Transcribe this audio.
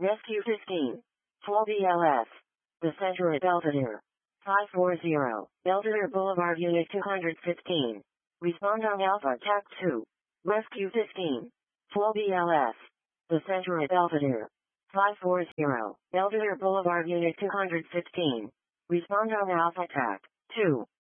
Rescue 15. Full BLS. The center at Belvedere. 540. Belvedere Boulevard Unit 215. Respond on Alpha TAC 2. Rescue 15. Full BLS. The center at Belvedere. 540. Belvedere Boulevard Unit 215. Respond on Alpha TAC 2.